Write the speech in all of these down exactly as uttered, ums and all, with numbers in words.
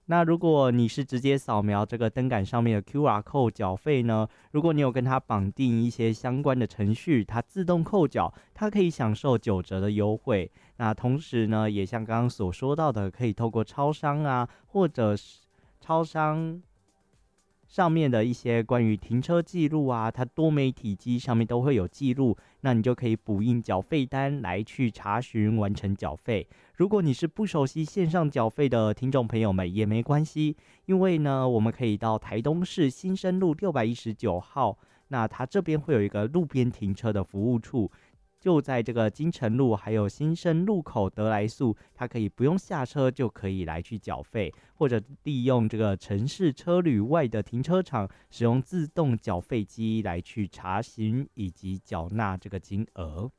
那如果你是直接扫描这个灯杆上面的 Q R code 缴费呢，如果你有跟它绑定一些相关的程序，它自动扣缴，它可以享受九折的优惠。那同时呢，也像刚刚所说到的，可以透过超商啊，或者是超商上面的一些关于停车记录啊，它多媒体机上面都会有记录，那你就可以补印缴费单来去查询完成缴费。如果你是不熟悉线上缴费的听众朋友们也没关系，因为呢，我们可以到台东市新生路六百一十九号，那它这边会有一个路边停车的服务处。就在这个金城路还有新生路口得来速，它可以不用下车就可以来去缴费，或者利用这个城市车旅外的停车场，使用自动缴费机来去查询以及缴纳这个金额。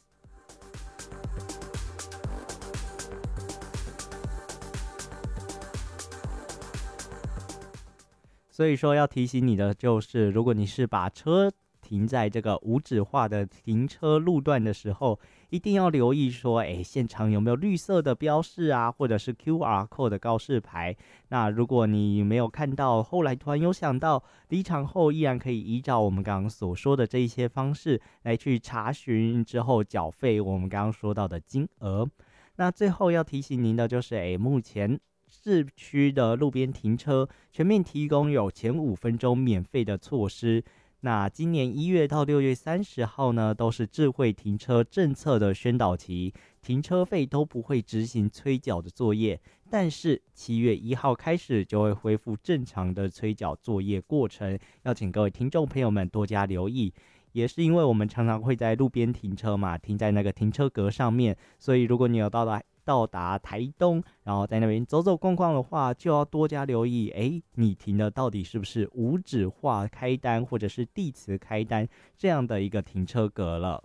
所以说要提醒你的就是，如果你是把车停在这个无纸化的停车路段的时候，一定要留意说，哎，现场有没有绿色的标示啊，或者是 Q R code 的告示牌。那如果你没有看到，后来突然有想到，离场后依然可以依照我们刚刚所说的这一些方式来去查询之后缴费我们刚刚说到的金额。那最后要提醒您的就是，哎，目前市区的路边停车全面提供有前五分钟免费的措施。那今年一月到六月三十号呢，都是智慧停车政策的宣导期，停车费都不会执行催缴的作业，但是七月一号开始就会恢复正常的催缴作业过程，要请各位听众朋友们多加留意。也是因为我们常常会在路边停车嘛，停在那个停车格上面，所以如果你有到达到达台东，然后在那边走走逛逛的话，就要多加留意，诶，你停的到底是不是无纸化开单或者是地磁开单这样的一个停车格了。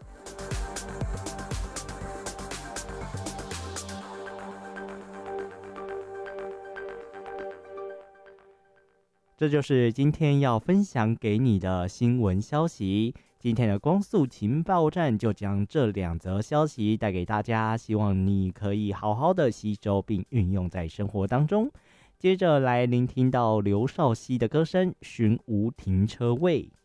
这就是今天要分享给你的新闻消息。今天的光速情报站就将这两则消息带给大家，希望你可以好好的吸收并运用在生活当中。接着来聆听到刘少熙的歌声《寻无停车位》。